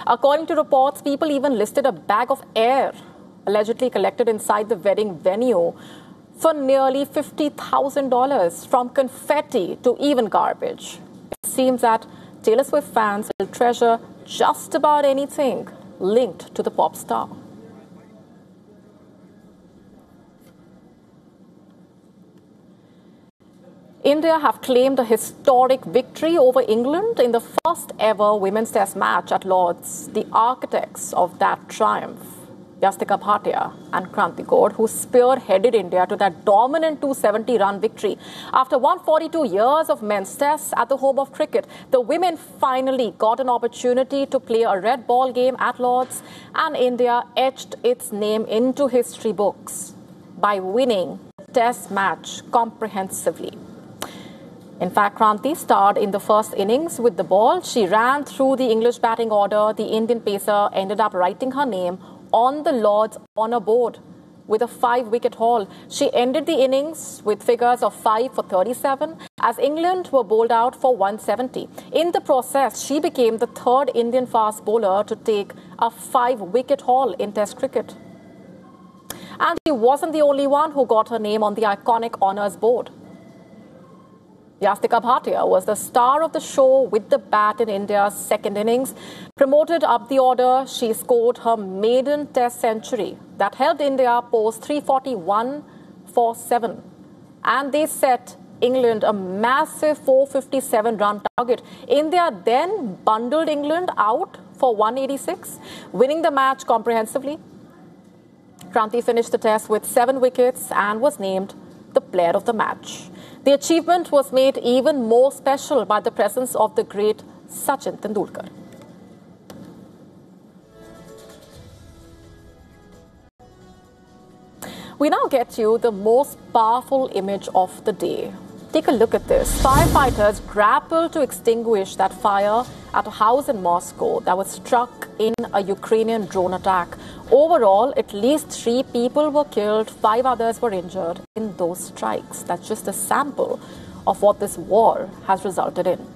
According to reports, people even listed a bag of air allegedly collected inside the wedding venue for nearly $50,000, from confetti to even garbage. It seems that Taylor Swift fans will treasure just about anything linked to the pop star. India have claimed a historic victory over England in the first ever women's test match at Lord's. The architects of that triumph, Yastika Bhatia and Kranti Kaur, who spearheaded India to that dominant 270-run victory. After 142 years of men's tests at the home of cricket, the women finally got an opportunity to play a red ball game at Lord's, and India etched its name into history books by winning the test match comprehensively. In fact, Kranti starred in the first innings with the ball. She ran through the English batting order. The Indian pacer ended up writing her name on the Lord's honour board with a 5-wicket haul. She ended the innings with figures of 5 for 37 as England were bowled out for 170. In the process, she became the third Indian fast bowler to take a 5-wicket haul in Test cricket. And she wasn't the only one who got her name on the iconic honours board. Yastika Bhatia was the star of the show with the bat in India's second innings. Promoted up the order, she scored her maiden test century that helped India post 341 for 7. And they set England a massive 457-run target. India then bundled England out for 186, winning the match comprehensively. Kranti finished the test with 7 wickets and was named the player of the match. The achievement was made even more special by the presence of the great Sachin Tendulkar. We now get you the most powerful image of the day. Take a look at this. Firefighters grappled to extinguish that fire at a house in Moscow that was struck in a Ukrainian drone attack. Overall, at least 3 people were killed, 5 others were injured in those strikes. That's just a sample of what this war has resulted in.